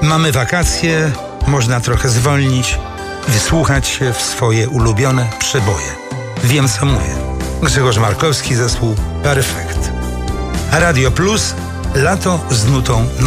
Mamy wakacje, można trochę zwolnić, wysłuchać się w swoje ulubione przeboje. Wiem, co mówię. Grzegorz Markowski, zespół Perfekt. Radio Plus, lato z nutą